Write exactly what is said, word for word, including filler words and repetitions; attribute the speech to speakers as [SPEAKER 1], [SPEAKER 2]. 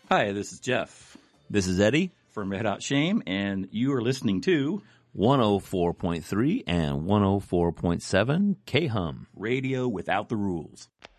[SPEAKER 1] Hi, this is Jeff
[SPEAKER 2] This is Eddie,
[SPEAKER 1] from Red Hot Shame, and you are listening to
[SPEAKER 2] one oh four point three and one oh four point seven K-Hum.
[SPEAKER 1] Radio Without the Rules.